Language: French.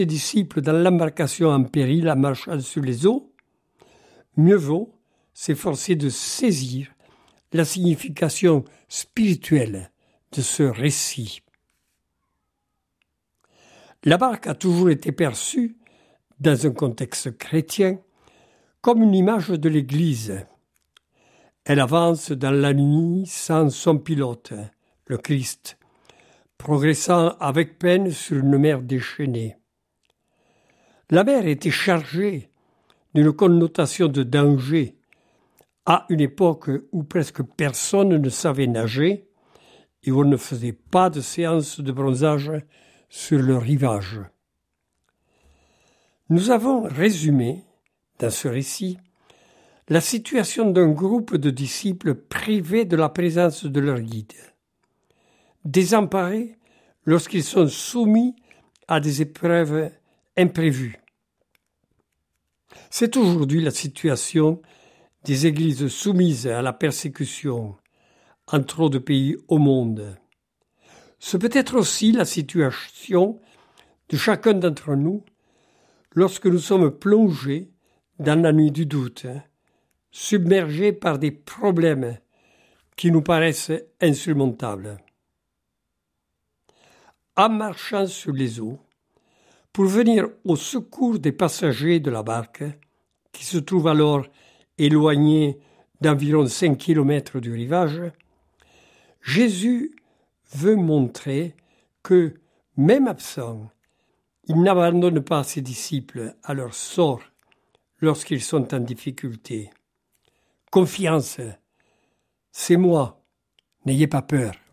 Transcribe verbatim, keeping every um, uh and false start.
les disciples dans l'embarcation en péril en marchant sur les eaux, mieux vaut s'efforcer de saisir la signification spirituelle de ce récit. La barque a toujours été perçue, dans un contexte chrétien, comme une image de l'Église. Elle avance dans la nuit sans son pilote, le Christ, progressant avec peine sur une mer déchaînée. La mer était chargée d'une connotation de danger, à une époque où presque personne ne savait nager et où on ne faisait pas de séances de bronzage sur le rivage. Nous avons résumé, dans ce récit, la situation d'un groupe de disciples privés de la présence de leur guide, désemparés lorsqu'ils sont soumis à des épreuves imprévues. C'est aujourd'hui la situation des églises soumises à la persécution en trop de pays au monde. Ce peut être aussi la situation de chacun d'entre nous lorsque nous sommes plongés dans la nuit du doute, submergés par des problèmes qui nous paraissent insurmontables. En marchant sur les eaux, pour venir au secours des passagers de la barque, qui se trouvent alors éloignés d'environ cinq kilomètres du rivage, Jésus veut montrer que, même absent, il n'abandonne pas ses disciples à leur sort lorsqu'ils sont en difficulté. Confiance, c'est moi, n'ayez pas peur.